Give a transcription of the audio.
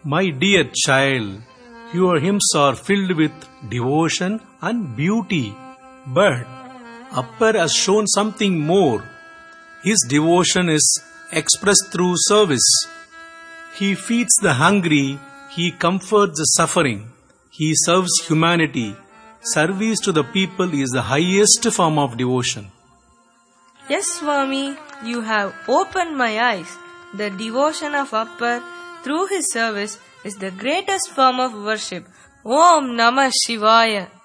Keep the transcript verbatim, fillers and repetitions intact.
My dear child, your hymns are filled with devotion and beauty. But Appar has shown something more. His devotion is expressed through service. He feeds the hungry, he comforts the suffering, he serves humanity. Service to the people is the highest form of devotion. Yes, Swami, you have opened my eyes. The devotion of Appar through his service is the greatest form of worship. Om Namah Shivaya.